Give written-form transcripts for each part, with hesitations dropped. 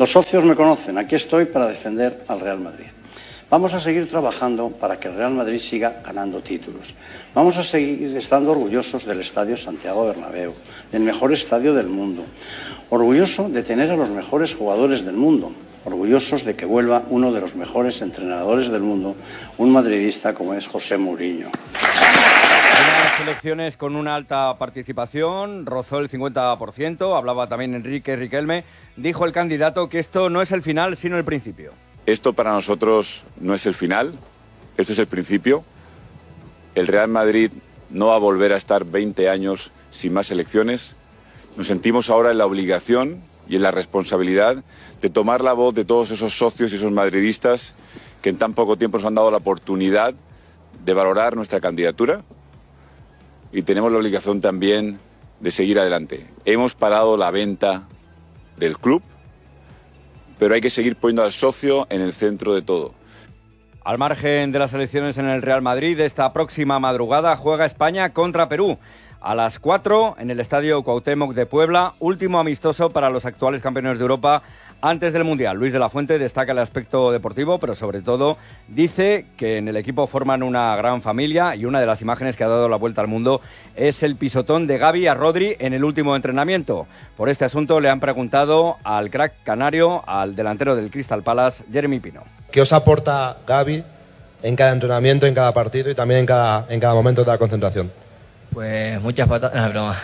Los socios me conocen, aquí estoy para defender al Real Madrid. Vamos a seguir trabajando para que el Real Madrid siga ganando títulos. Vamos a seguir estando orgullosos del Estadio Santiago Bernabéu, del mejor estadio del mundo. Orgulloso de tener a los mejores jugadores del mundo. Orgullosos de que vuelva uno de los mejores entrenadores del mundo, un madridista como es José Mourinho. Unas elecciones con una alta participación, rozó el 50%, hablaba también Enrique Riquelme. Dijo el candidato que esto no es el final, sino el principio. Esto para nosotros no es el final, esto es el principio. El Real Madrid no va a volver a estar 20 años sin más elecciones. Nos sentimos ahora en la obligación y en la responsabilidad de tomar la voz de todos esos socios y esos madridistas que en tan poco tiempo nos han dado la oportunidad de valorar nuestra candidatura, y tenemos la obligación también de seguir adelante. Hemos parado la venta del club, pero hay que seguir poniendo al socio en el centro de todo. Al margen de las elecciones en el Real Madrid, esta próxima madrugada juega España contra Perú. A las 4 en el Estadio Cuauhtémoc de Puebla, último amistoso para los actuales campeones de Europa antes del Mundial. Luis de la Fuente destaca el aspecto deportivo, pero sobre todo dice que en el equipo forman una gran familia, y una de las imágenes que ha dado la vuelta al mundo es el pisotón de Gavi a Rodri en el último entrenamiento. Por este asunto le han preguntado al crack canario, al delantero del Crystal Palace, Jeremy Pino. ¿Qué os aporta Gavi en cada entrenamiento, en cada partido y también en cada momento de la concentración? Pues muchas patadas, no, broma.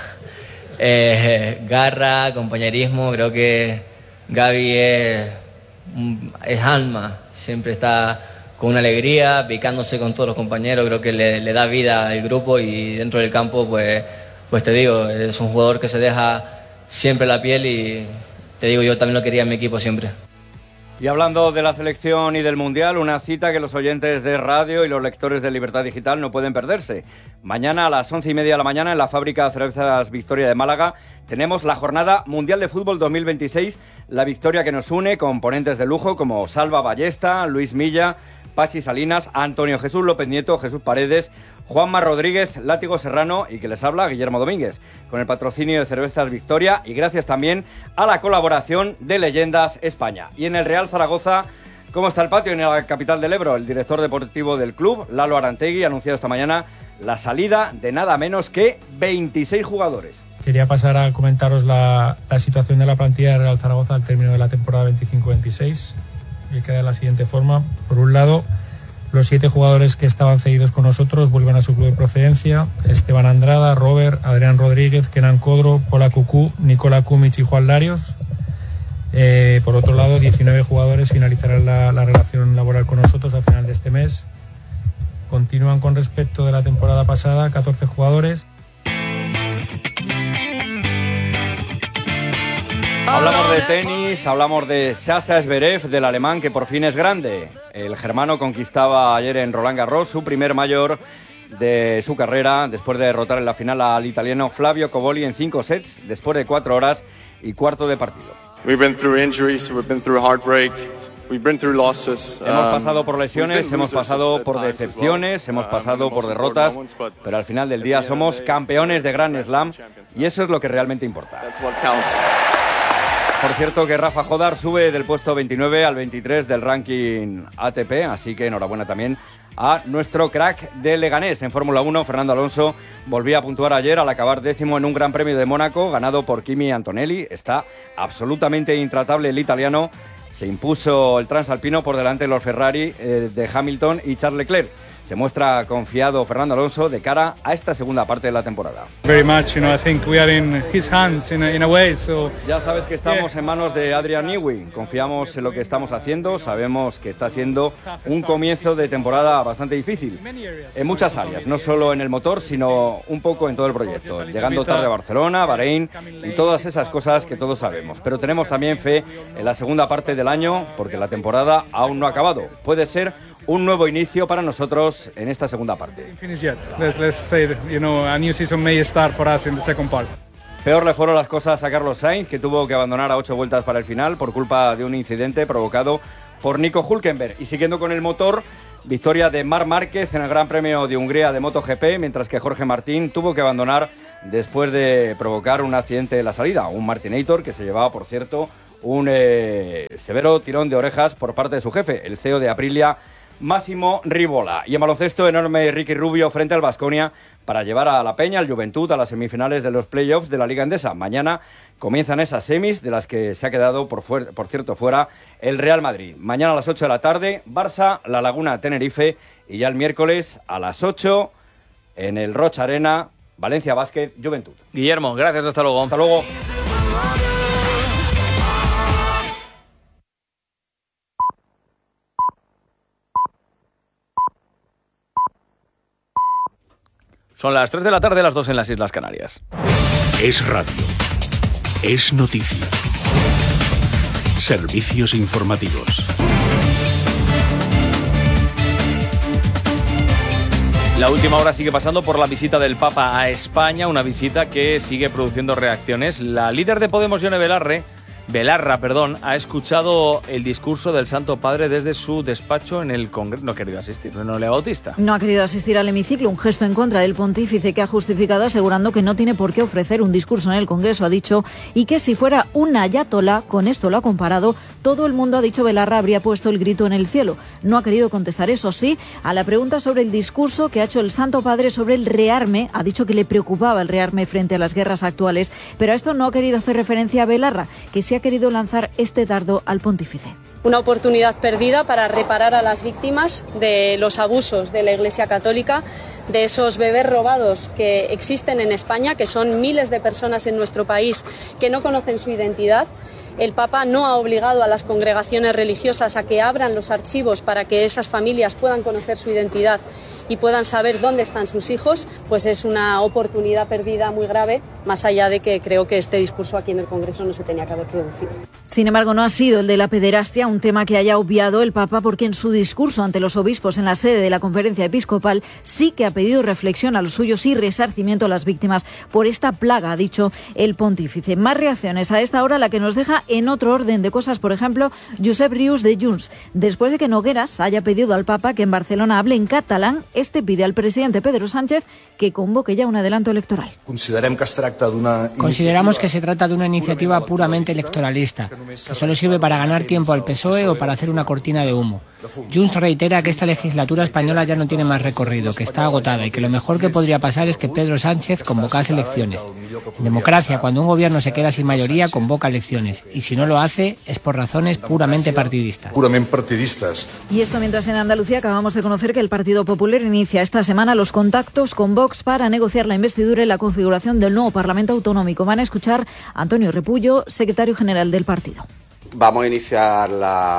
Garra, compañerismo, creo que Gavi es alma, siempre está con una alegría, picándose con todos los compañeros, creo que le da vida al grupo, y dentro del campo, pues te digo, es un jugador que se deja siempre la piel, y te digo, yo también lo quería en mi equipo siempre. Y hablando de la selección y del Mundial, una cita que los oyentes de radio y los lectores de Libertad Digital no pueden perderse. Mañana a las 11:30 de la mañana en la fábrica de cervezas Victoria de Málaga tenemos la jornada Mundial de Fútbol 2026, la victoria que nos une con ponentes de lujo como Salva Ballesta, Luis Milla, Pachi Salinas, Antonio Jesús López Nieto, Jesús Paredes, Juanma Rodríguez, Látigo Serrano y que les habla Guillermo Domínguez, con el patrocinio de Cervezas Victoria y gracias también a la colaboración de Leyendas España. Y en el Real Zaragoza, ¿cómo está el patio en la capital del Ebro? El director deportivo del club, Lalo Arantegui, ha anunciado esta mañana la salida de nada menos que 26 jugadores. Quería pasar a comentaros la situación de la plantilla de Real Zaragoza al término de la temporada 25-26, que queda de la siguiente forma. Por un lado, los 7 jugadores que estaban cedidos con nosotros vuelven a su club de procedencia: Esteban Andrada, Robert, Adrián Rodríguez, Kenan Codro, Pola Cucú, Nicola Kumic y Juan Larios. Por otro lado, 19 jugadores finalizarán la relación laboral con nosotros a final de este mes. Continúan con respecto de la temporada pasada 14 jugadores. Hablamos de tenis, hablamos de Sasha Zverev, del alemán que por fin es grande. El germano conquistaba ayer en Roland Garros su primer mayor de su carrera, después de derrotar en la final al italiano Flavio Cobolli en 5 sets, después de 4 horas y cuarto de partido. We've been through injuries, we've been through heartbreak, we've been through losses. Hemos pasado por lesiones, hemos pasado por decepciones, hemos pasado por derrotas, pero al final del día somos campeones de Grand Slam y eso es lo que realmente importa. Por cierto que Rafa Jodar sube del puesto 29 al 23 del ranking ATP, así que enhorabuena también a nuestro crack de Leganés. En Fórmula 1, Fernando Alonso volvía a puntuar ayer al acabar 10º en un Gran Premio de Mónaco, ganado por Kimi Antonelli. Está absolutamente intratable el italiano. Se impuso el transalpino por delante de los Ferrari de Hamilton y Charles Leclerc. Se muestra confiado Fernando Alonso de cara a esta segunda parte de la temporada. Very much, I think we are in his hands in a way, so. Ya sabes que estamos en manos de Adrian Newey. Confiamos en lo que estamos haciendo. Sabemos que está siendo un comienzo de temporada bastante difícil en muchas áreas, no solo en el motor, sino un poco en todo el proyecto. Llegando tarde a Barcelona, Bahrein y todas esas cosas que todos sabemos. Pero tenemos también fe en la segunda parte del año, porque la temporada aún no ha acabado. Puede ser un nuevo inicio para nosotros en esta segunda parte. Peor le fueron las cosas a Carlos Sainz, que tuvo que abandonar a 8 vueltas para el final por culpa de un incidente provocado por Nico Hülkenberg. Y siguiendo con el motor, victoria de Marc Márquez en el Gran Premio de Hungría de MotoGP, mientras que Jorge Martín tuvo que abandonar después de provocar un accidente en la salida, un Martinator que se llevaba, por cierto, un Severo tirón de orejas por parte de su jefe, el CEO de Aprilia, Massimo Rivola. Y en baloncesto, enorme Ricky Rubio frente al Baskonia para llevar a la Peña, al Juventud, a las semifinales de los playoffs de la Liga Endesa. Mañana comienzan esas semis de las que se ha quedado, por cierto, fuera el Real Madrid. Mañana a las 8 de la tarde, Barça, La Laguna, Tenerife. Y ya el miércoles a las 8 en el Rocha Arena, Valencia Basket, Juventud. Guillermo, gracias, hasta luego. Hasta luego. Son las 3 de la tarde, las 2 en las Islas Canarias. Es radio. Es noticia. Servicios informativos. La última hora sigue pasando por la visita del Papa a España, una visita que sigue produciendo reacciones. La líder de Podemos, Yone Belarra, ha escuchado el discurso del Santo Padre desde su despacho en el Congreso. No ha querido asistir, ¿no, Lea Bautista? No ha querido asistir al hemiciclo, un gesto en contra del pontífice que ha justificado asegurando que no tiene por qué ofrecer un discurso en el Congreso, ha dicho, y que si fuera un ayatolá, con esto lo ha comparado, todo el mundo, ha dicho Belarra, habría puesto el grito en el cielo. No ha querido contestar, eso sí, a la pregunta sobre el discurso que ha hecho el Santo Padre sobre el rearme. Ha dicho que le preocupaba el rearme frente a las guerras actuales, pero a esto no ha querido hacer referencia a Belarra, que sí ha querido lanzar este dardo al pontífice. Una oportunidad perdida para reparar a las víctimas de los abusos de la Iglesia Católica, de esos bebés robados que existen en España, que son miles de personas en nuestro país que no conocen su identidad. El Papa no ha obligado a las congregaciones religiosas a que abran los archivos para que esas familias puedan conocer su identidad y puedan saber dónde están sus hijos, pues es una oportunidad perdida muy grave, más allá de que creo que este discurso aquí en el Congreso no se tenía que haber producido. Sin embargo, no ha sido el de la pederastia un tema que haya obviado el Papa, porque en su discurso ante los obispos en la sede de la Conferencia Episcopal sí que ha pedido reflexión a los suyos y resarcimiento a las víctimas por esta plaga, ha dicho el pontífice. Más reacciones a esta hora, la que nos deja en otro orden de cosas, por ejemplo, Josep Rius de Junts. Después de que Nogueras haya pedido al Papa que en Barcelona hable en catalán, este pide al presidente Pedro Sánchez que convoque ya un adelanto electoral. Consideramos que se trata de una iniciativa puramente electoralista, que solo sirve para ganar tiempo al PSOE o para hacer una cortina de humo. Junts reitera que esta legislatura española ya no tiene más recorrido, que está agotada y que lo mejor que podría pasar es que Pedro Sánchez convocase elecciones. En democracia, cuando un gobierno se queda sin mayoría, convoca elecciones, y si no lo hace es por razones puramente partidistas. Y esto mientras en Andalucía acabamos de conocer que el Partido Popular inicia esta semana los contactos con Vox para negociar la investidura y la configuración del nuevo Parlamento Autonómico. Van a escuchar a Antonio Repullo, secretario general del partido. Vamos a iniciar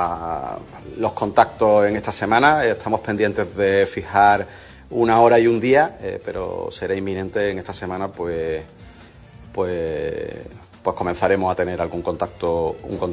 los contactos en esta semana. Estamos pendientes de fijar una hora y un día, pero será inminente en esta semana, pues comenzaremos a tener un contacto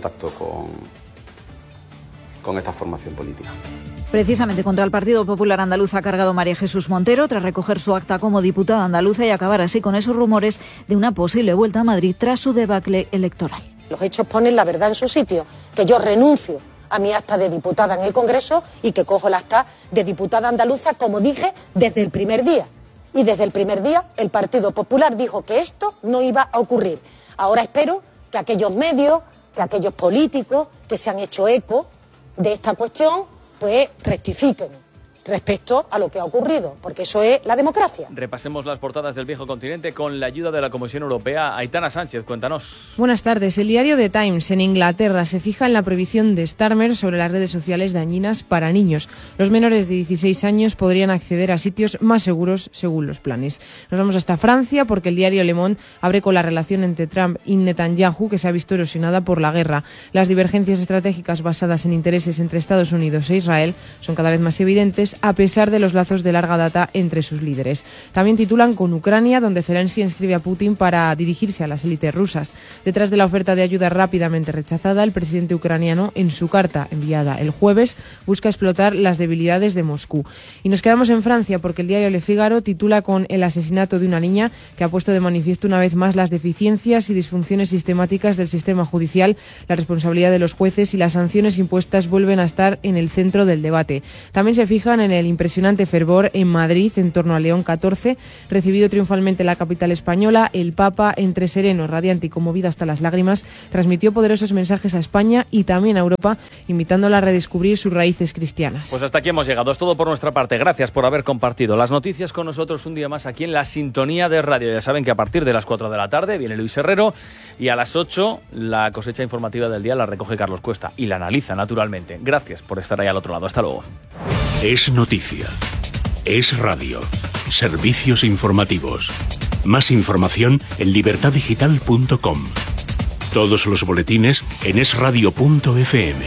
con esta formación política. Precisamente contra el Partido Popular Andaluz ha cargado María Jesús Montero tras recoger su acta como diputada andaluza y acabar así con esos rumores de una posible vuelta a Madrid tras su debacle electoral. Los hechos ponen la verdad en su sitio, que yo renuncio a mi acta de diputada en el Congreso y que cojo el acta de diputada andaluza, como dije desde el primer día. Y desde el primer día el Partido Popular dijo que esto no iba a ocurrir. Ahora espero que aquellos medios, que aquellos políticos que se han hecho eco de esta cuestión, pues rectifiquen respecto a lo que ha ocurrido, porque eso es la democracia. Repasemos las portadas del viejo continente con la ayuda de la Comisión Europea. Aitana Sánchez, cuéntanos. Buenas tardes. El diario The Times en Inglaterra se fija en la prohibición de Starmer sobre las redes sociales dañinas para niños. Los menores de 16 años podrían acceder a sitios más seguros según los planes. Nos vamos hasta Francia porque el diario Le Monde abre con la relación entre Trump y Netanyahu, que se ha visto erosionada por la guerra. Las divergencias estratégicas basadas en intereses entre Estados Unidos e Israel son cada vez más evidentes a pesar de los lazos de larga data entre sus líderes. También titulan con Ucrania, donde Zelensky inscribe a Putin para dirigirse a las élites rusas. Detrás de la oferta de ayuda rápidamente rechazada, el presidente ucraniano, en su carta enviada el jueves, busca explotar las debilidades de Moscú. Y nos quedamos en Francia porque el diario Le Figaro titula con el asesinato de una niña, que ha puesto de manifiesto una vez más las deficiencias y disfunciones sistemáticas del sistema judicial. La responsabilidad de los jueces y las sanciones impuestas vuelven a estar en el centro del debate. También se fija en en el impresionante fervor en Madrid, en torno a León XIV, recibido triunfalmente en la capital española. El Papa, entre sereno, radiante y conmovido hasta las lágrimas, transmitió poderosos mensajes a España y también a Europa, invitándola a redescubrir sus raíces cristianas. Pues hasta aquí hemos llegado. Es todo por nuestra parte. Gracias por haber compartido las noticias con nosotros un día más aquí en la Sintonía de Radio. Ya saben que a partir de las 4 de la tarde viene Luis Herrero y a las 8 la cosecha informativa del día la recoge Carlos Cuesta y la analiza naturalmente. Gracias por estar ahí al otro lado. Hasta luego. Es noticia. Es radio. Servicios informativos. Más información en libertaddigital.com. Todos los boletines en esradio.fm.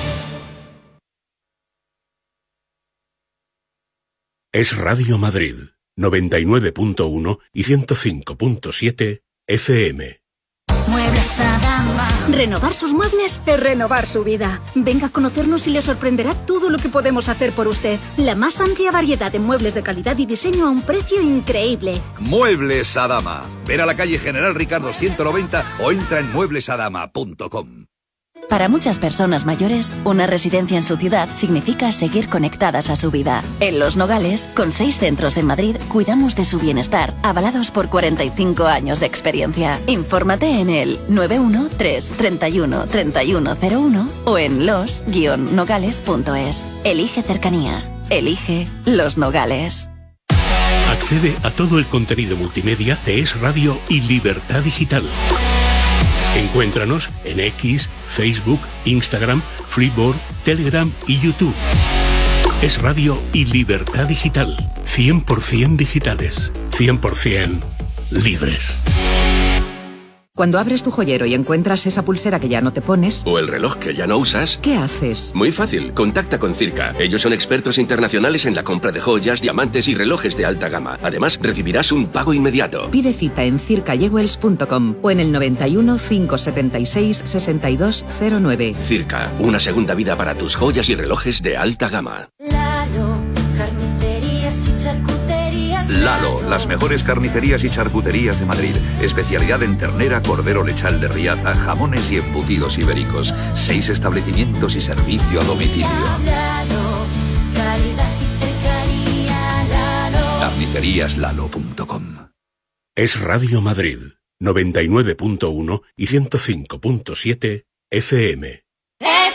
Es Radio Madrid, 99.1 y 105.7 FM. Muebles Adama. Renovar sus muebles es renovar su vida. Venga a conocernos y le sorprenderá todo lo que podemos hacer por usted. La más amplia variedad de muebles de calidad y diseño a un precio increíble. Muebles Adama. Ven a la calle General Ricardo 190 o entra en mueblesadama.com. Para muchas personas mayores, una residencia en su ciudad significa seguir conectadas a su vida. En Los Nogales, con 6 centros en Madrid, cuidamos de su bienestar, avalados por 45 años de experiencia. Infórmate en el 913 31 3101 o en los-nogales.es. Elige cercanía. Elige Los Nogales. Accede a todo el contenido multimedia de Es Radio y Libertad Digital. Encuéntranos en X, Facebook, Instagram, Flipboard, Telegram y YouTube. Es Radio y Libertad Digital. 100% digitales. 100% libres. Cuando abres tu joyero y encuentras esa pulsera que ya no te pones... o el reloj que ya no usas... ¿qué haces? Muy fácil, contacta con Circa. Ellos son expertos internacionales en la compra de joyas, diamantes y relojes de alta gama. Además, recibirás un pago inmediato. Pide cita en circajewels.com o en el 91 576 6209. Circa, una segunda vida para tus joyas y relojes de alta gama. Lalo, carnicerías y charcuterías. Lalo, las mejores carnicerías y charcuterías de Madrid. Especialidad en ternera, cordero lechal de Riaza, jamones y embutidos ibéricos. 6 establecimientos y servicio a domicilio. Lalo, calidad y cercanía. Lalo. Carniceríaslalo.com. Es Radio Madrid, 99.1 y 105.7 FM. Es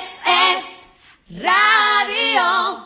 Radio.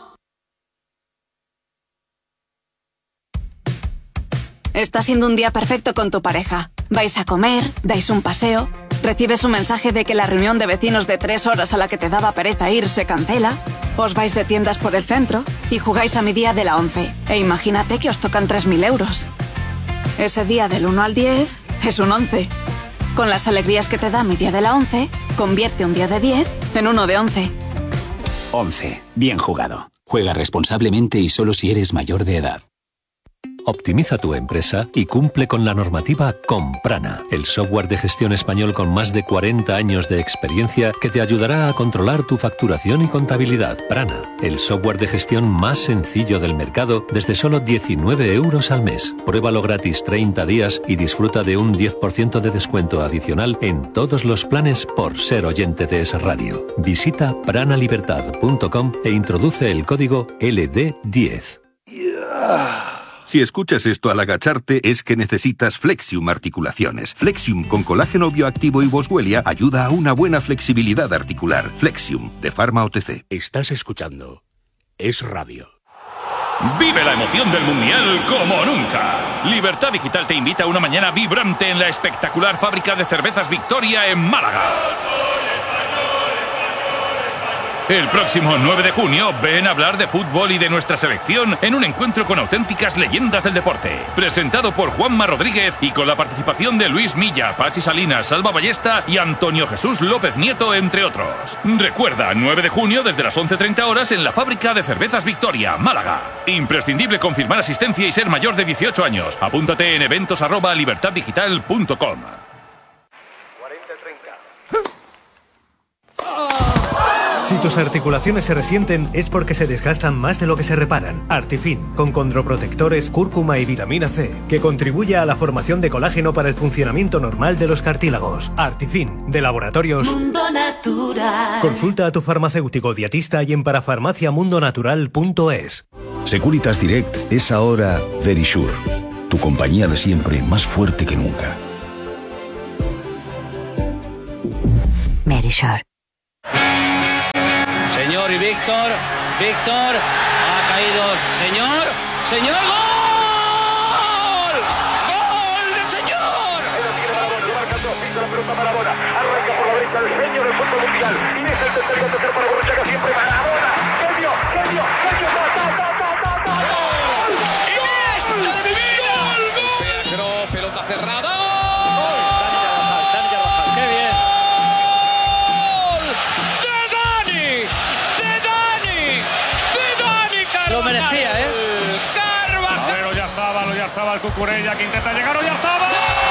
Está siendo un día perfecto con tu pareja. Vais a comer, dais un paseo, recibes un mensaje de que la reunión de vecinos de 3 horas a la que te daba pereza ir se cancela, os vais de tiendas por el centro y jugáis a mi día de la 11. E imagínate que os tocan 3.000 euros. Ese día del 1 al 10 es un 11. Con las alegrías que te da mi día de la 11, convierte un día de 10 en uno de 11. 11. Bien jugado. Juega responsablemente y solo si eres mayor de edad. Optimiza tu empresa y cumple con la normativa con Prana, el software de gestión español con más de 40 años de experiencia que te ayudará a controlar tu facturación y contabilidad. Prana, el software de gestión más sencillo del mercado desde solo 19 euros al mes. Pruébalo gratis 30 días y disfruta de un 10% de descuento adicional en todos los planes por ser oyente de Es Radio. Visita pranalibertad.com e introduce el código LD10. Si escuchas esto al agacharte es que necesitas Flexium Articulaciones. Flexium con colágeno bioactivo y boswellia ayuda a una buena flexibilidad articular. Flexium, de Pharma OTC. Estás escuchando Es Radio. Vive la emoción del Mundial como nunca. Libertad Digital te invita a una mañana vibrante en la espectacular fábrica de cervezas Victoria en Málaga. El próximo 9 de junio, ven a hablar de fútbol y de nuestra selección en un encuentro con auténticas leyendas del deporte. Presentado por Juanma Rodríguez y con la participación de Luis Milla, Pachi Salinas, Salva Ballesta y Antonio Jesús López Nieto, entre otros. Recuerda, 9 de junio desde las 11:30 horas en la fábrica de cervezas Victoria, Málaga. Imprescindible confirmar asistencia y ser mayor de 18 años. Apúntate en eventos@libertaddigital.com. Si tus articulaciones se resienten es porque se desgastan más de lo que se reparan. Artifin, con condroprotectores, cúrcuma y vitamina C, que contribuye a la formación de colágeno para el funcionamiento normal de los cartílagos. Artifin, de Laboratorios Mundo Natural. Consulta a tu farmacéutico dietista y en parafarmaciamundonatural.es. Securitas Direct es ahora Verisure, tu compañía de siempre más fuerte que nunca. Verisure. Señor y Víctor, ha caído, señor, ¡gol! ¡Gol de señor! La pelota Maradona, arranca por la derecha el genio del fútbol mundial, y es el tercero para Borruchaga, siempre Maradona, genio, ¡Iniesta de mi vida! Pedro, pelota cerrada. Dani Carvajal, qué bien. Lo merecía, ¿eh? Carvajal. Ya estaba el Cucurella que intenta llegar, ya estaba.